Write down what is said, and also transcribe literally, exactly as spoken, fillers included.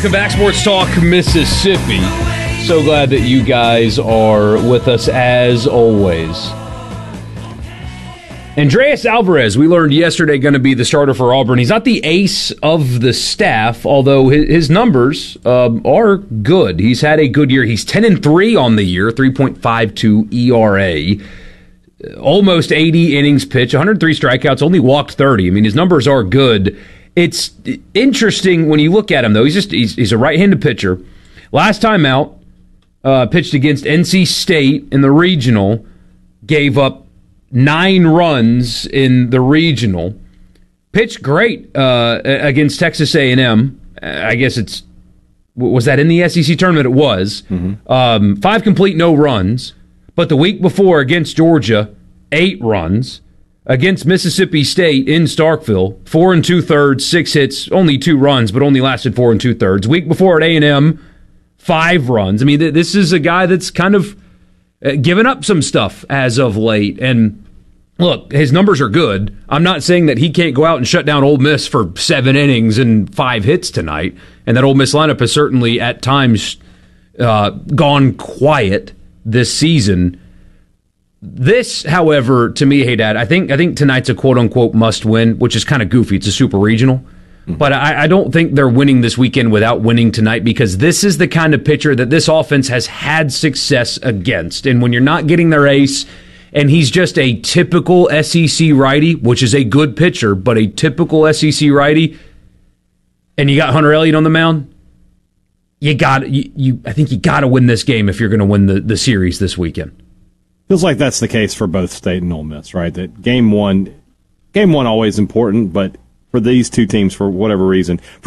Welcome back, Sports Talk Mississippi. So glad that you guys are with us as always. Andreas Alvarez, we learned yesterday, going to be the starter for Auburn. He's not the ace of the staff, although his numbers um, are good. He's had a good year. He's ten and three on the year, three point five two E R A. Almost eighty innings pitched, one hundred three strikeouts, only walked thirty. I mean, his numbers are good. It's interesting when you look at him, though. He's just he's, he's a right-handed pitcher. Last time out, uh, pitched against N C State in the regional, gave up nine runs in the regional. Pitched great uh, against Texas A and M. I guess it's was that in the S E C tournament? It was. Mm-hmm. Um, five complete no runs. But the week before against Georgia, eight runs. Against Mississippi State in Starkville, four and two thirds, six hits, only two runs, but only lasted four and two thirds. Week before at A and M, five runs. I mean, th- this is a guy that's kind of uh, given up some stuff as of late. And look, his numbers are good. I'm not saying that he can't go out and shut down Ole Miss for seven innings and five hits tonight. And that Ole Miss lineup has certainly at times uh, gone quiet this season. This, however, to me, hey, Dad, I think I think tonight's a quote-unquote must-win, which is kind of goofy. It's a super regional. Mm-hmm. But I, I don't think they're winning this weekend without winning tonight, because this is the kind of pitcher that this offense has had success against. And when you're not getting their ace, and he's just a typical S E C righty, which is a good pitcher, but a typical S E C righty, and you got Hunter Elliott on the mound, you got you, you I think you got to win this game if you're going to win the, the series this weekend. Feels like that's the case for both State and Ole Miss, right? That game one, game one always important, but for these two teams, for whatever reason,